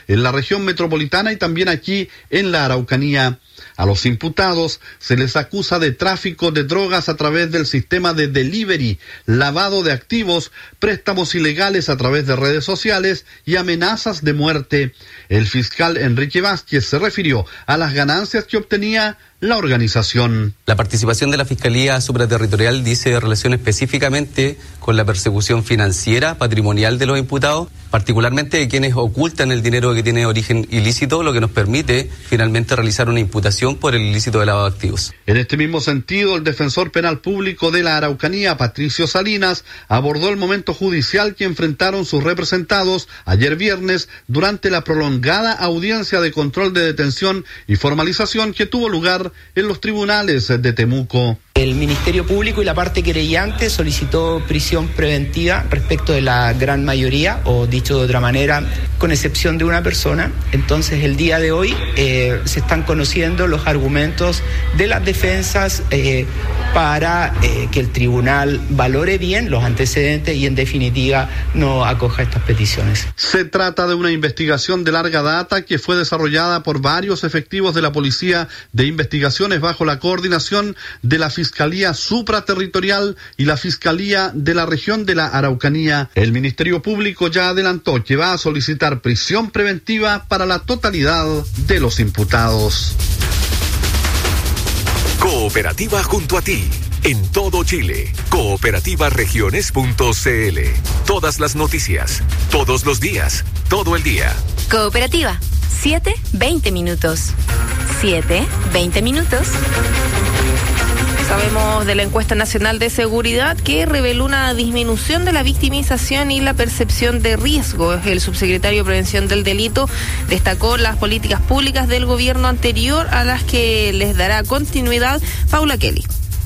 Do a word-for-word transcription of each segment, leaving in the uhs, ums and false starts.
en la región metropolitana y también aquí en la Araucanía. A los imputados se les acusa de tráfico de drogas a través del sistema de delivery, lavado de activos, préstamos ilegales a través de redes sociales y amenazas de muerte. El fiscal Enrique Vázquez se refirió a las ganancias que obtenía la organización. La participación de la Fiscalía Supraterritorial dice relación específicamente con la persecución financiera, patrimonial de los imputados, particularmente de quienes ocultan el dinero que tiene origen ilícito, lo que nos permite finalmente realizar una imputación por el ilícito de lavado de activos. En este mismo sentido, el defensor penal público de la Araucanía, Patricio Salinas, abordó el momento judicial que enfrentaron sus representados ayer viernes durante la prolongada audiencia de control de detención y formalización que tuvo lugar en los tribunales de Temuco. El Ministerio Público y la parte querellante solicitó prisión preventiva respecto de la gran mayoría, o dicho de otra manera, con excepción de una persona. Entonces, el día de hoy eh, se están conociendo los argumentos de las defensas eh, para eh, que el tribunal valore bien los antecedentes y, en definitiva, no acoja estas peticiones. Se trata de una investigación de larga data que fue desarrollada por varios efectivos de la Policía de Investigaciones bajo la coordinación de la Fiscalía Supraterritorial y la Fiscalía de la Región de la Araucanía. El Ministerio Público ya adelantó que va a solicitar prisión preventiva para la totalidad de los imputados. Cooperativa junto a ti, en todo Chile. cooperativa regiones punto c l. Todas las noticias, todos los días, todo el día. Cooperativa, siete, veinte minutos. siete, veinte minutos. Sabemos de la encuesta nacional de seguridad que reveló una disminución de la victimización y la percepción de riesgo. El subsecretario de Prevención del Delito destacó las políticas públicas del gobierno anterior a las que les dará continuidad Paula Kelly.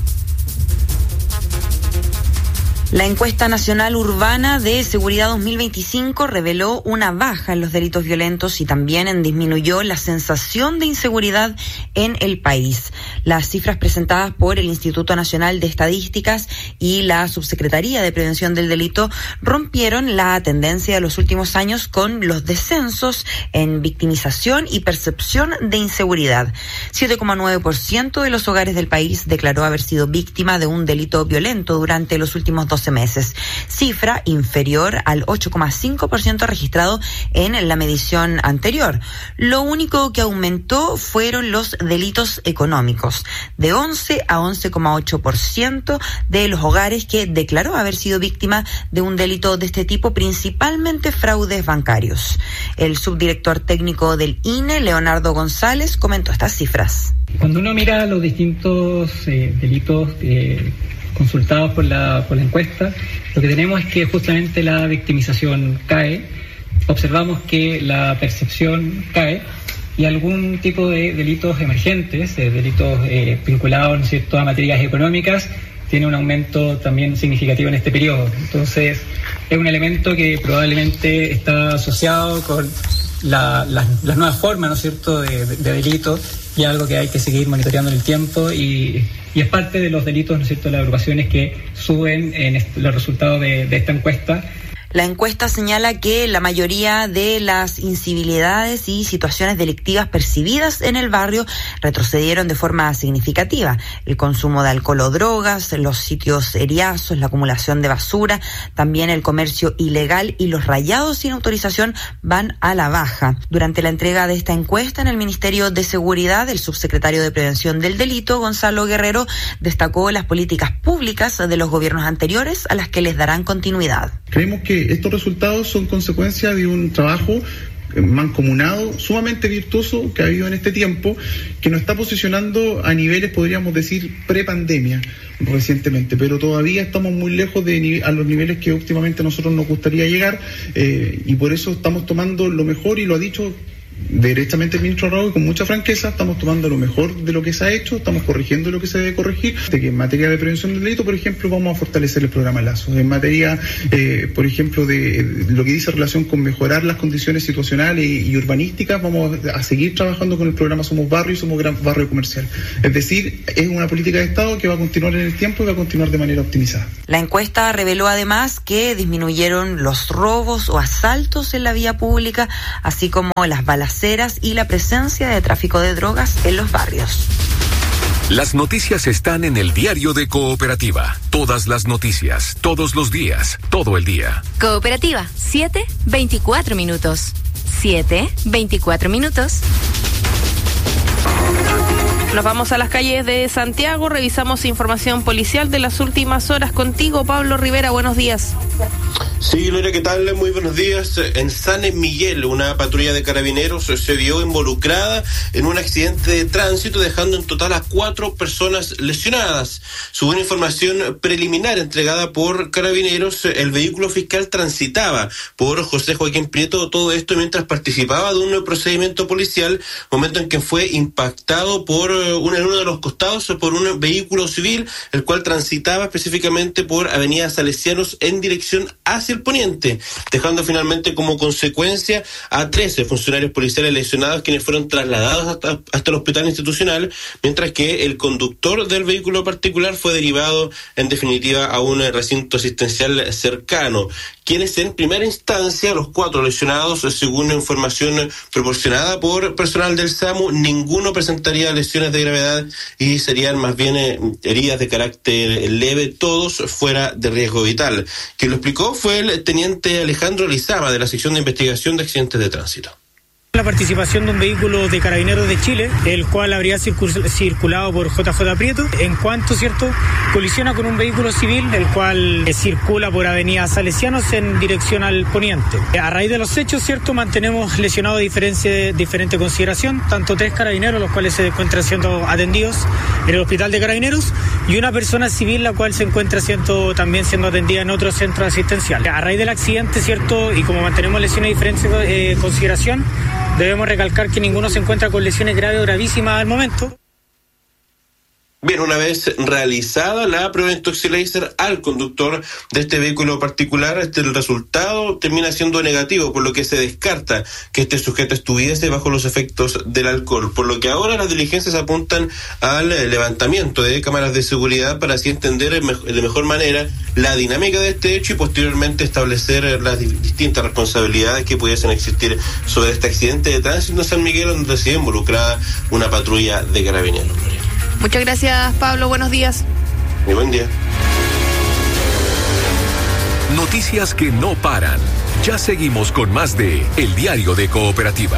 La encuesta nacional urbana de seguridad dos mil veinticinco reveló una baja en los delitos violentos y también disminuyó la sensación de inseguridad en el país. Las cifras presentadas por el Instituto Nacional de Estadísticas y la Subsecretaría de Prevención del Delito rompieron la tendencia de los últimos años con los descensos en victimización y percepción de inseguridad. siete coma nueve por ciento de los hogares del país declaró haber sido víctima de un delito violento durante los últimos doce meses, cifra inferior al ocho coma cinco por ciento registrado en la medición anterior. Lo único que aumentó fueron los delitos económicos, de once a once coma ocho por ciento de los hogares que declaró haber sido víctima de un delito de este tipo, principalmente fraudes bancarios. El subdirector técnico del I N E, Leonardo González, comentó estas cifras. Cuando uno mira los distintos eh, delitos eh, consultados por la, por la encuesta, lo que tenemos es que justamente la victimización cae, observamos que la percepción cae y algún tipo de delitos emergentes, eh, delitos eh, vinculados, ¿no es cierto?, a materias económicas, tiene un aumento también significativo en este periodo. Entonces, es un elemento que probablemente está asociado con la, la, las nuevas formas, ¿no es cierto?, de, de, de delitos, y algo que hay que seguir monitoreando en el tiempo, y, y es parte de los delitos, ¿no es cierto?, las agrupaciones que suben en est- los resultados de, de esta encuesta. La encuesta señala que la mayoría de las incivilidades y situaciones delictivas percibidas en el barrio retrocedieron de forma significativa. El consumo de alcohol o drogas, los sitios eriazos, la acumulación de basura, también el comercio ilegal y los rayados sin autorización van a la baja. Durante la entrega de esta encuesta en el Ministerio de Seguridad, el subsecretario de Prevención del Delito, Gonzalo Guerrero, destacó las políticas públicas de los gobiernos anteriores a las que les darán continuidad. Creemos que estos resultados son consecuencia de un trabajo mancomunado, sumamente virtuoso que ha habido en este tiempo, que nos está posicionando a niveles, podríamos decir, pre-pandemia recientemente, pero todavía estamos muy lejos de a los niveles que óptimamente a nosotros nos gustaría llegar, eh, y por eso estamos tomando lo mejor, y lo ha dicho derechamente el ministro Raúl, con mucha franqueza, estamos tomando lo mejor de lo que se ha hecho, estamos corrigiendo lo que se debe corregir. De que en materia de prevención del delito, por ejemplo, vamos a fortalecer el programa Lazo. En materia, eh, por ejemplo, de, de lo que dice relación con mejorar las condiciones situacionales y, y urbanísticas, vamos a seguir trabajando con el programa Somos Barrio y Somos Gran Barrio Comercial. Es decir, es una política de Estado que va a continuar en el tiempo y va a continuar de manera optimizada. La encuesta reveló además que disminuyeron los robos o asaltos en la vía pública, así como las balaceras y la presencia de tráfico de drogas en los barrios. Las noticias están en el diario de Cooperativa. Todas las noticias, todos los días, todo el día. Cooperativa, siete veinticuatro minutos. siete veinticuatro minutos. Nos vamos a las calles de Santiago, revisamos información policial de las últimas horas contigo, Pablo Rivera, buenos días. Sí, Gloria, ¿qué tal? Muy buenos días. En San Miguel, una patrulla de carabineros se vio involucrada en un accidente de tránsito, dejando en total a cuatro personas lesionadas. Según información preliminar entregada por carabineros, el vehículo fiscal transitaba por José Joaquín Prieto, todo esto mientras participaba de un procedimiento policial, momento en que fue impactado por uno en uno de los costados por un vehículo civil, el cual transitaba específicamente por Avenida Salesianos en dirección hacia el poniente, dejando finalmente como consecuencia a trece funcionarios policiales lesionados, quienes fueron trasladados hasta, hasta el hospital institucional, mientras que el conductor del vehículo particular fue derivado en definitiva a un recinto asistencial cercano. Quienes en primera instancia, los cuatro lesionados, según información proporcionada por personal del SAMU, ninguno presentaría lesiones de gravedad y serían más bien eh, heridas de carácter leve, todos fuera de riesgo vital. Quien lo explicó fue el teniente Alejandro Lizama, de la sección de investigación de accidentes de tránsito. La participación de un vehículo de Carabineros de Chile, el cual habría circul- circulado por J J Prieto, en cuanto, cierto, colisiona con un vehículo civil, el cual eh, circula por Avenida Salesianos en dirección al poniente. A raíz de los hechos, cierto, mantenemos lesionados de diferente, diferente consideración, tanto tres carabineros, los cuales se encuentran siendo atendidos en el hospital de Carabineros, y una persona civil, la cual se encuentra siendo, también siendo atendida en otro centro asistencial. A raíz del accidente, cierto, y como mantenemos lesiones de diferente eh, consideración, debemos recalcar que ninguno se encuentra con lesiones graves o gravísimas al momento. Bien, una vez realizada la prueba de Intoxilaser al conductor de este vehículo particular, este, el resultado termina siendo negativo, por lo que se descarta que este sujeto estuviese bajo los efectos del alcohol, por lo que ahora las diligencias apuntan al levantamiento de cámaras de seguridad para así entender de mejor manera la dinámica de este hecho y posteriormente establecer las distintas responsabilidades que pudiesen existir sobre este accidente de tránsito en San Miguel, donde se involucrada una patrulla de carabineros. Muchas gracias, Pablo. Buenos días. Muy buen día. Noticias que no paran. Ya seguimos con más de El Diario de Cooperativa.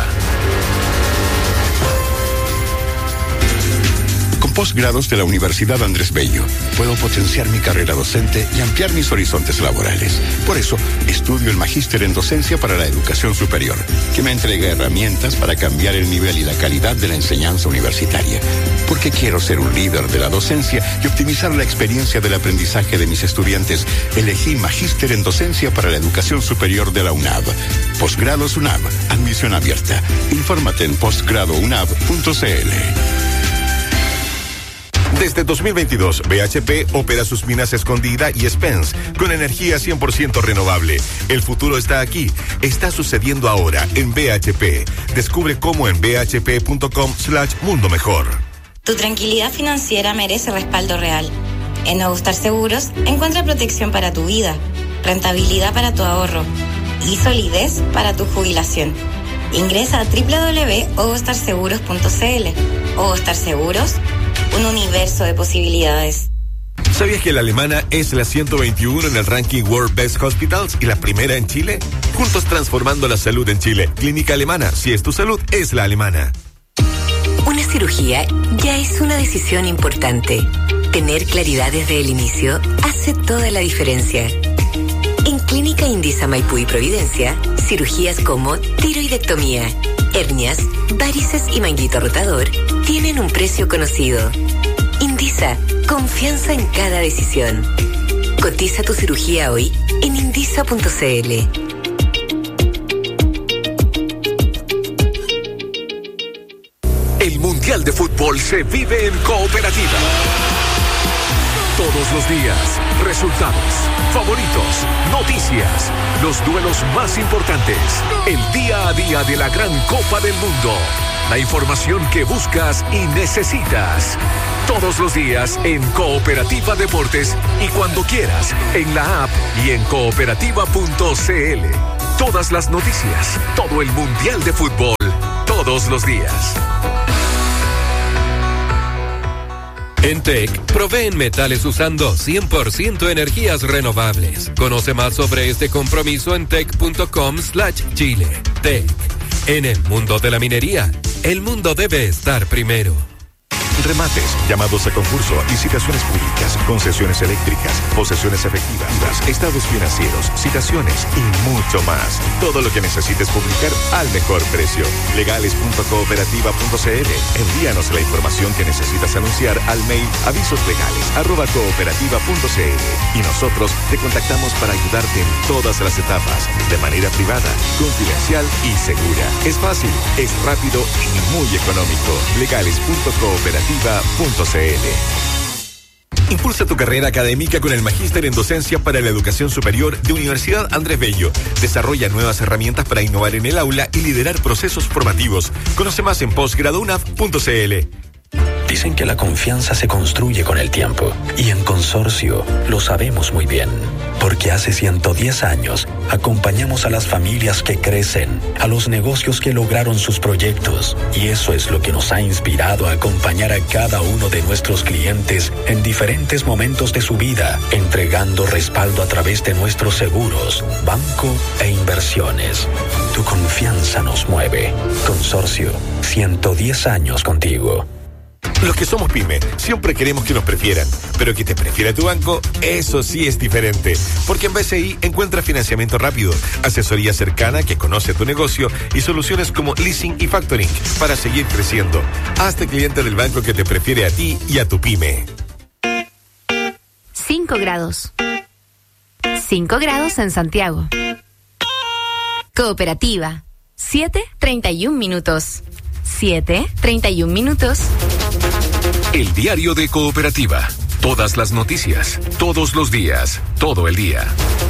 Con posgrados de la Universidad Andrés Bello, puedo potenciar mi carrera docente y ampliar mis horizontes laborales. Por eso, estudio el Magíster en Docencia para la Educación Superior, que me entrega herramientas para cambiar el nivel y la calidad de la enseñanza universitaria. Porque quiero ser un líder de la docencia y optimizar la experiencia del aprendizaje de mis estudiantes, elegí Magíster en Docencia para la Educación Superior de la UNAV. Posgrados UNAV, admisión abierta. Infórmate en postgrado unab punto c l. Desde dos mil veintidós, B H P opera sus minas Escondida y Spence con energía cien por ciento renovable. El futuro está aquí. Está sucediendo ahora en B H P. Descubre cómo en b h p punto com slash mundo mejor. Tu tranquilidad financiera merece respaldo real. En Ogustar Seguros encuentra protección para tu vida, rentabilidad para tu ahorro y solidez para tu jubilación. Ingresa a doble u doble u doble u punto ogustar seguros punto c l. Ogustar Seguros, un universo de posibilidades. ¿Sabías que la alemana es la ciento veintiuno en el ranking World Best Hospitals y la primera en Chile? Juntos transformando la salud en Chile. Clínica Alemana, si es tu salud, es la alemana. Una cirugía ya es una decisión importante. Tener claridad desde el inicio hace toda la diferencia. En Clínica Indisa Maipú y Providencia, cirugías como tiroidectomía, hernias, varices y manguito rotador tienen un precio conocido. Indisa, confianza en cada decisión. Cotiza tu cirugía hoy en indisa punto c l. Mundial de Fútbol se vive en Cooperativa. Todos los días, resultados, favoritos, noticias, los duelos más importantes, el día a día de la gran Copa del Mundo, la información que buscas y necesitas. Todos los días en Cooperativa Deportes y cuando quieras en la app y en cooperativa punto c l. Todas las noticias, todo el Mundial de Fútbol, todos los días. En T E C, proveen metales usando cien por ciento energías renovables. Conoce más sobre este compromiso en tec punto com slash chile. T E C. En el mundo de la minería, el mundo debe estar primero. Remates, llamados a concurso, licitaciones públicas, concesiones eléctricas, posesiones efectivas, estados financieros, citaciones y mucho más. Todo lo que necesites publicar al mejor precio. legales punto cooperativa punto c l. Envíanos la información que necesitas anunciar al mail avisoslegales arroba cooperativa punto c l y nosotros te contactamos para ayudarte en todas las etapas, de manera privada, confidencial y segura. Es fácil, es rápido y muy económico. legales punto cooperativa punto c l. Impulsa tu carrera académica con el Magíster en Docencia para la Educación Superior de Universidad Andrés Bello. Desarrolla nuevas herramientas para innovar en el aula y liderar procesos formativos. Conoce más en posgrado unaf punto c l. Dicen que la confianza se construye con el tiempo y en Consorcio lo sabemos muy bien, porque hace ciento diez años acompañamos a las familias que crecen, a los negocios que lograron sus proyectos y eso es lo que nos ha inspirado a acompañar a cada uno de nuestros clientes en diferentes momentos de su vida, entregando respaldo a través de nuestros seguros, banco e inversiones. Tu confianza nos mueve. Consorcio, ciento diez años contigo. Los que somos pyme siempre queremos que nos prefieran, pero que te prefiera tu banco, eso sí es diferente. Porque en B C I encuentras financiamiento rápido, asesoría cercana que conoce tu negocio y soluciones como leasing y factoring para seguir creciendo. Hazte cliente del banco que te prefiere a ti y a tu pyme. cinco grados. cinco grados en Santiago. Cooperativa. siete treinta y un minutos. siete treinta y un minutos. El diario de Cooperativa. Todas las noticias, todos los días, todo el día.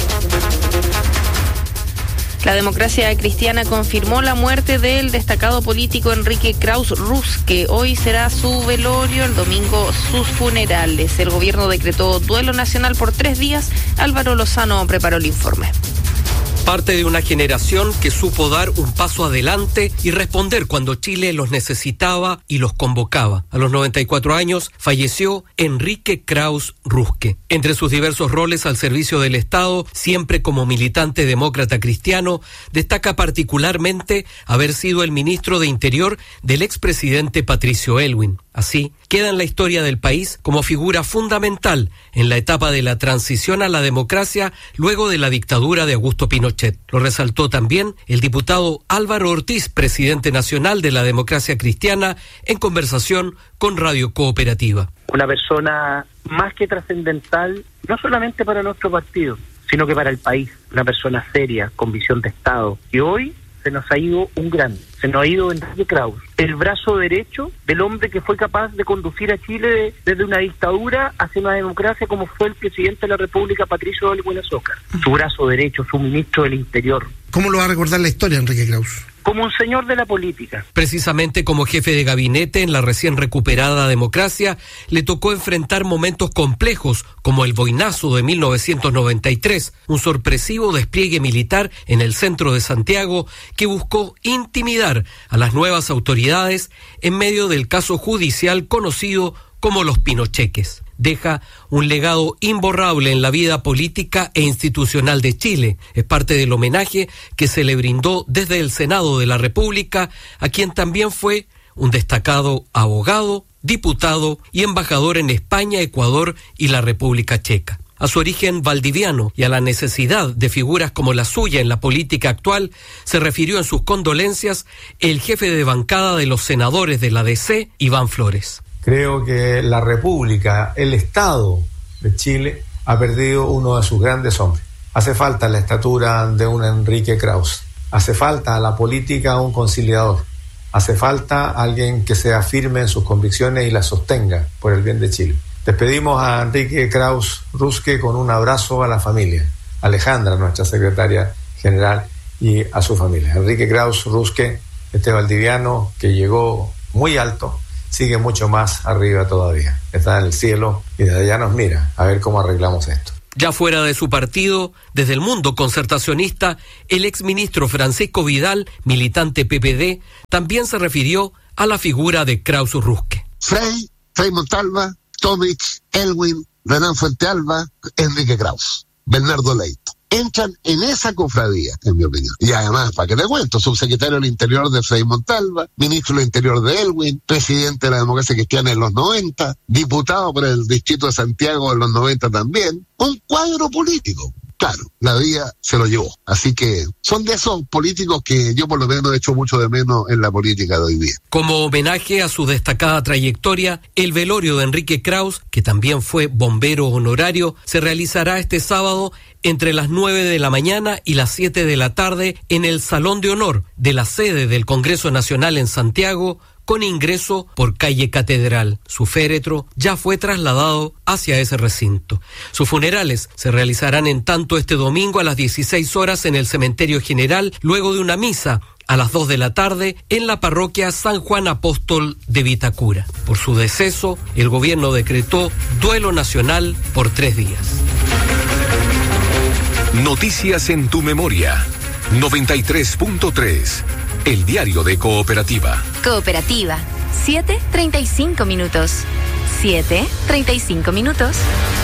La Democracia Cristiana confirmó la muerte del destacado político Enrique Krauss Rusque. Hoy será su velorio, el domingo sus funerales. El gobierno decretó duelo nacional por tres días. Álvaro Lozano preparó el informe. Parte de una generación que supo dar un paso adelante y responder cuando Chile los necesitaba y los convocaba. A los noventa y cuatro años falleció Enrique Krauss Rusque. Entre sus diversos roles al servicio del Estado, siempre como militante demócrata cristiano, destaca particularmente haber sido el ministro de Interior del expresidente Patricio Aylwin. Así, queda en la historia del país como figura fundamental en la etapa de la transición a la democracia luego de la dictadura de Augusto Pinochet. Lo resaltó también el diputado Álvaro Ortiz, presidente nacional de la Democracia Cristiana, en conversación con Radio Cooperativa. Una persona más que trascendental, no solamente para nuestro partido, sino que para el país. Una persona seria, con visión de Estado. Y hoy se nos ha ido un gran, se nos ha ido Enrique Krauss, el brazo derecho del hombre que fue capaz de conducir a Chile desde una dictadura hacia una democracia como fue el presidente de la República, Patricio Aylwin Azócar. Su brazo derecho, su ministro del Interior. ¿Cómo lo va a recordar la historia, Enrique Krauss? Como un señor de la política. Precisamente como jefe de gabinete en la recién recuperada democracia, le tocó enfrentar momentos complejos como el boinazo de mil novecientos noventa y tres, un sorpresivo despliegue militar en el centro de Santiago que buscó intimidar a las nuevas autoridades en medio del caso judicial conocido como los Pinocheques. Deja un legado imborrable en la vida política e institucional de Chile. Es parte del homenaje que se le brindó desde el Senado de la República, a quien también fue un destacado abogado, diputado y embajador en España, Ecuador y la República Checa. A su origen valdiviano y a la necesidad de figuras como la suya en la política actual, se refirió en sus condolencias el jefe de bancada de los senadores de la D C, Iván Flores. Creo que la República, el Estado de Chile, ha perdido uno de sus grandes hombres. Hace falta la estatura de un Enrique Krauss. Hace falta a la política un conciliador. Hace falta alguien que sea firme en sus convicciones y las sostenga por el bien de Chile. Despedimos a Enrique Krauss Rusque con un abrazo a la familia. Alejandra, nuestra secretaria general, y a su familia. Enrique Krauss Rusque, este valdiviano que llegó muy alto, sigue mucho más arriba todavía. Está en el cielo y desde allá nos mira a ver cómo arreglamos esto. Ya fuera de su partido, desde el mundo concertacionista, el exministro Francisco Vidal, militante P P D, también se refirió a la figura de Krauss Rusque. Frei, Frei Montalva, Tomic, Elwin, Renan Fuentealba, Enrique Krauss, Bernardo Leito. Entran en esa cofradía, en mi opinión. Y además, ¿para qué te cuento? Subsecretario del Interior de Frei Montalva, ministro del Interior de Elwin, presidente de la Democracia Cristiana en los noventa, diputado por el Distrito de Santiago en los noventa también. Un cuadro político. Claro, la vida se lo llevó. Así que son de esos políticos que yo por lo menos he hecho mucho de menos en la política de hoy día. Como homenaje a su destacada trayectoria, el velorio de Enrique Krauss, que también fue bombero honorario, se realizará este sábado entre las nueve de la mañana y las siete de la tarde en el Salón de Honor de la sede del Congreso Nacional en Santiago, con ingreso por calle Catedral. Su féretro ya fue trasladado hacia ese recinto. Sus funerales se realizarán en tanto este domingo a las dieciséis horas en el Cementerio General, luego de una misa a las dos de la tarde en la parroquia San Juan Apóstol de Vitacura. Por su deceso, el gobierno decretó duelo nacional por tres días. Noticias en tu memoria. noventa y tres punto tres. El diario de Cooperativa. Cooperativa, siete treinta y cinco minutos. siete treinta y cinco minutos.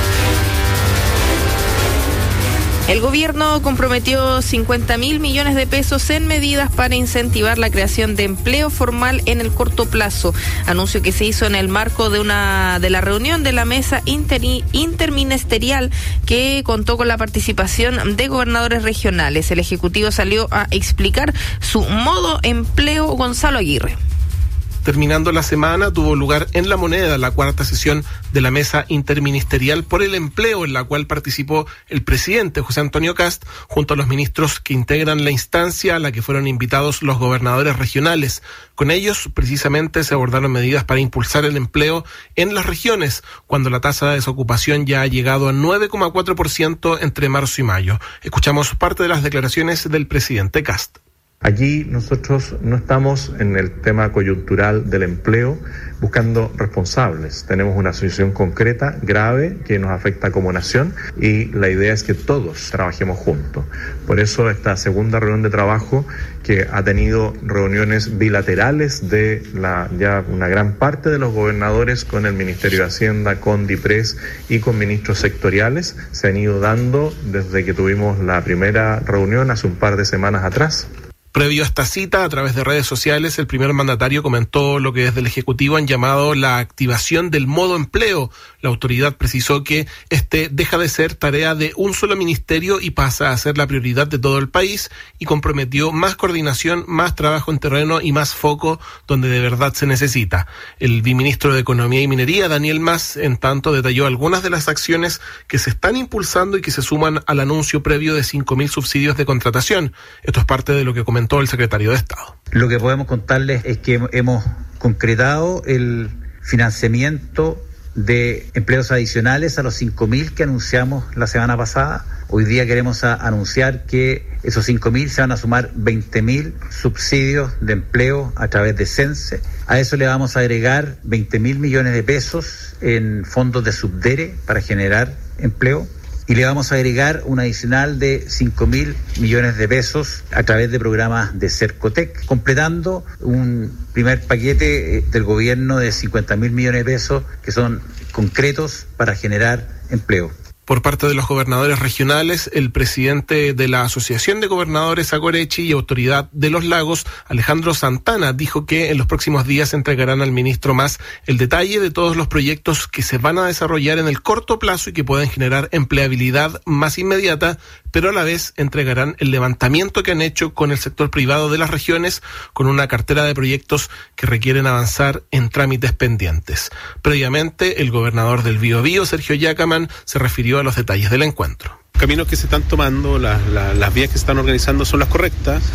El gobierno comprometió cincuenta mil millones de pesos en medidas para incentivar la creación de empleo formal en el corto plazo. Anuncio que se hizo en el marco de una de la reunión de la mesa interi, interministerial que contó con la participación de gobernadores regionales. El Ejecutivo salió a explicar su modo empleo. Gonzalo Aguirre. Terminando la semana, tuvo lugar en La Moneda la cuarta sesión de la Mesa Interministerial por el Empleo, en la cual participó el presidente José Antonio Kast, junto a los ministros que integran la instancia a la que fueron invitados los gobernadores regionales. Con ellos, precisamente, se abordaron medidas para impulsar el empleo en las regiones, cuando la tasa de desocupación ya ha llegado a nueve coma cuatro por ciento entre marzo y mayo. Escuchamos parte de las declaraciones del presidente Kast. Aquí nosotros no estamos en el tema coyuntural del empleo buscando responsables. Tenemos una situación concreta, grave, que nos afecta como nación y la idea es que todos trabajemos juntos. Por eso esta segunda reunión de trabajo, que ha tenido reuniones bilaterales de la ya una gran parte de los gobernadores con el Ministerio de Hacienda, con DIPRES y con ministros sectoriales, se han ido dando desde que tuvimos la primera reunión hace un par de semanas atrás. Previo a esta cita, a través de redes sociales, el primer mandatario comentó lo que desde el Ejecutivo han llamado la activación del modo empleo. La autoridad precisó que este deja de ser tarea de un solo ministerio y pasa a ser la prioridad de todo el país, y comprometió más coordinación, más trabajo en terreno y más foco donde de verdad se necesita. El viceministro de Economía y Minería, Daniel Mas, en tanto detalló algunas de las acciones que se están impulsando y que se suman al anuncio previo de cinco mil subsidios de contratación. Esto es parte de lo que comentó el secretario de Estado. Lo que podemos contarles es que hemos concretado el financiamiento de empleos adicionales a los cinco mil que anunciamos la semana pasada. Hoy día queremos a, anunciar que esos cinco mil se van a sumar veinte mil subsidios de empleo a través de CENSE. A eso le vamos a agregar veinte mil millones de pesos en fondos de Subdere para generar empleo. Y le vamos a agregar un adicional de cinco mil millones de pesos a través de programas de Cercotec, completando un primer paquete del gobierno de cincuenta mil millones de pesos que son concretos para generar empleo. Por parte de los gobernadores regionales, el presidente de la Asociación de Gobernadores Agorechi y Autoridad de los Lagos, Alejandro Santana, dijo que en los próximos días entregarán al ministro Mas el detalle de todos los proyectos que se van a desarrollar en el corto plazo y que pueden generar empleabilidad más inmediata, pero a la vez entregarán el levantamiento que han hecho con el sector privado de las regiones, con una cartera de proyectos que requieren avanzar en trámites pendientes. Previamente, el gobernador del Biobío, Sergio Yacaman, se refirió a los detalles del encuentro. Caminos que se están tomando, las, las, las vías que se están organizando son las correctas.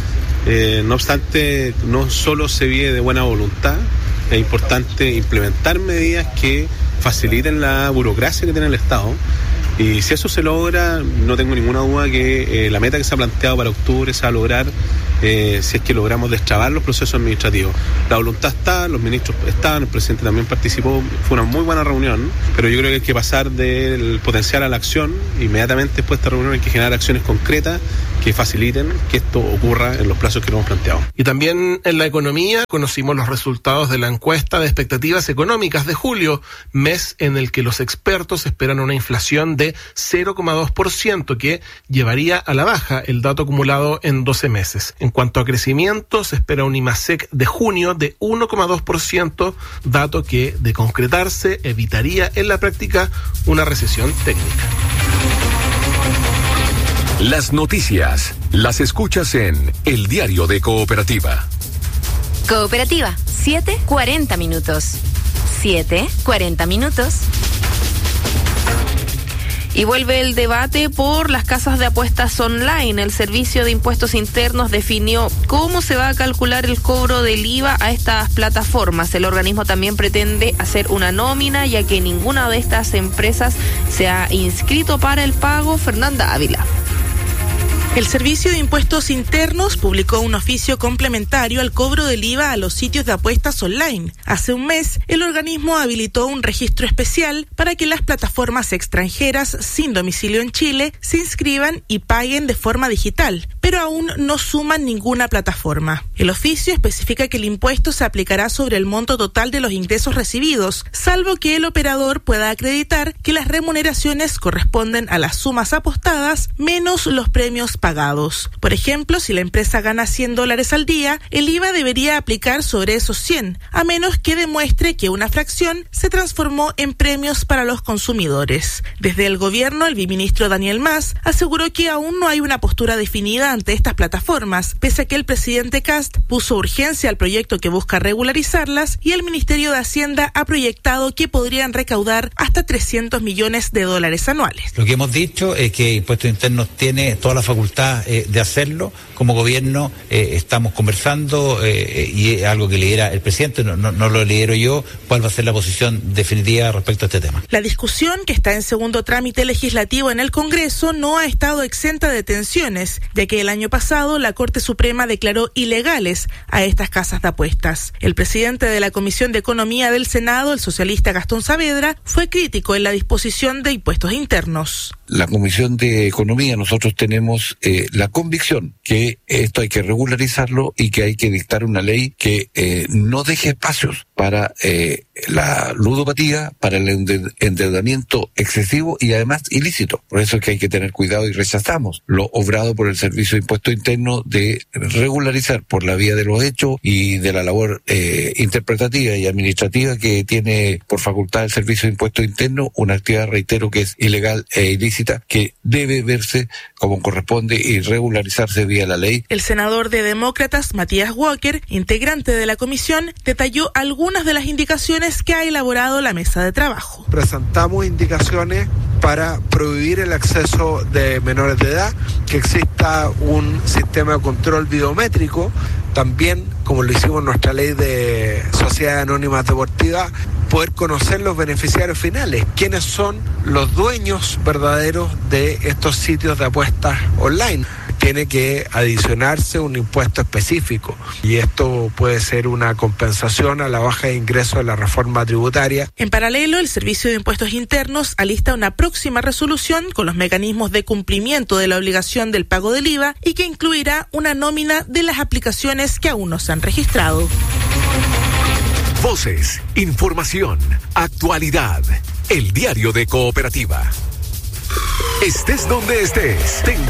Eh, no obstante, no solo se vive de buena voluntad, es importante implementar medidas que faciliten la burocracia que tiene el Estado. Y si eso se logra, no tengo ninguna duda que eh, la meta que se ha planteado para octubre se va a lograr eh, si es que logramos destrabar los procesos administrativos. La voluntad está, los ministros estaban, el presidente también participó, fue una muy buena reunión, pero yo creo que hay que pasar del potencial a la acción. Inmediatamente después de esta reunión hay que generar acciones concretas que faciliten que esto ocurra en los plazos que nos hemos planteado. Y también en la economía conocimos los resultados de la encuesta de expectativas económicas de julio, mes en el que los expertos esperan una inflación de cero coma dos por ciento, que llevaría a la baja el dato acumulado en doce meses. En cuanto a crecimiento, se espera un IMASEC de junio de uno coma dos por ciento, dato que, de concretarse, evitaría en la práctica una recesión técnica. Las noticias las escuchas en El Diario de Cooperativa. Cooperativa, siete cuarenta minutos. siete cuarenta minutos. Y vuelve el debate por las casas de apuestas online. El Servicio de Impuestos Internos definió cómo se va a calcular el cobro del I V A a estas plataformas. El organismo también pretende hacer una nómina, ya que ninguna de estas empresas se ha inscrito para el pago. Fernanda Ávila. El Servicio de Impuestos Internos publicó un oficio complementario al cobro del I V A a los sitios de apuestas online. Hace un mes, el organismo habilitó un registro especial para que las plataformas extranjeras sin domicilio en Chile se inscriban y paguen de forma digital, pero aún no suman ninguna plataforma. El oficio especifica que el impuesto se aplicará sobre el monto total de los ingresos recibidos, salvo que el operador pueda acreditar que las remuneraciones corresponden a las sumas apostadas menos los premios pagados. Pagados. Por ejemplo, si la empresa gana cien dólares al día, el I V A debería aplicar sobre esos cien, a menos que demuestre que una fracción se transformó en premios para los consumidores. Desde el gobierno, el viceministro Daniel Mas aseguró que aún no hay una postura definida ante estas plataformas, pese a que el presidente Kast puso urgencia al proyecto que busca regularizarlas y el Ministerio de Hacienda ha proyectado que podrían recaudar hasta trescientos millones de dólares anuales. Lo que hemos dicho es que Impuestos Internos tiene toda la facultad de hacerlo. Como gobierno eh, estamos conversando eh, y es algo que lidera el presidente, no, no, no lo lidero yo, cuál va a ser la posición definitiva respecto a este tema. La discusión, que está en segundo trámite legislativo en el Congreso, no ha estado exenta de tensiones, ya que el año pasado la Corte Suprema declaró ilegales a estas casas de apuestas. El presidente de la Comisión de Economía del Senado, el socialista Gastón Saavedra, fue crítico en la disposición de impuestos internos. La Comisión de Economía, nosotros tenemos eh, la convicción que esto hay que regularizarlo y que hay que dictar una ley que eh, no deje espacios para eh, la ludopatía, para el endeudamiento excesivo y además ilícito. Por eso es que hay que tener cuidado y rechazamos lo obrado por el Servicio de Impuestos Internos de regularizar por la vía de los hechos y de la labor eh, interpretativa y administrativa que tiene por facultad el Servicio de Impuestos Internos, una actividad, reitero, que es ilegal e ilícita, que debe verse como corresponde y regularizarse vía la ley. El senador de Demócratas, Matías Walker, integrante de la comisión, detalló algunas de las indicaciones que ha elaborado la mesa de trabajo. Presentamos indicaciones para prohibir el acceso de menores de edad, que exista un sistema de control biométrico, también, como lo hicimos en nuestra ley de sociedades anónimas deportivas, poder conocer los beneficiarios finales, quiénes son los dueños verdaderos de estos sitios de apuestas online. Tiene que adicionarse un impuesto específico y esto puede ser una compensación a la baja de ingresos de la reforma tributaria. En paralelo, el Servicio de Impuestos Internos alista una próxima resolución con los mecanismos de cumplimiento de la obligación del pago del I V A y que incluirá una nómina de las aplicaciones que aún no se han registrado. Voces, información, actualidad. El Diario de Cooperativa. Estés donde estés. Ten